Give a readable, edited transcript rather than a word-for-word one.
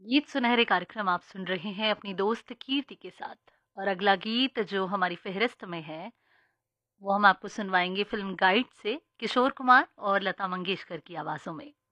गीत सुनहरे कार्यक्रम आप सुन रहे हैं अपनी दोस्त कीर्ति के साथ। और अगला गीत जो हमारी फ़हरिस्त में है, वो हम आपको सुनवाएँगे फ़िल्म गाइड से किशोर कुमार और लता मंगेशकर की आवाज़ों में।